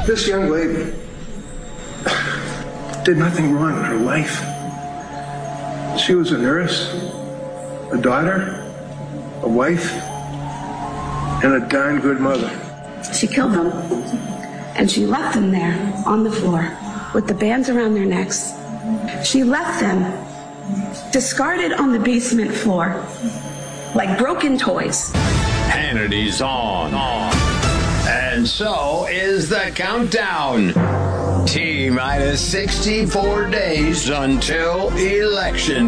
This young lady did nothing wrong in her life. She was a nurse, a daughter, a wife, and a darn good mother. She killed them, and she left them there on the floor with the bands around their necks. She left them discarded on the basement floor like broken toys. Hannity's on. And so is the countdown. T-minus 64 days until election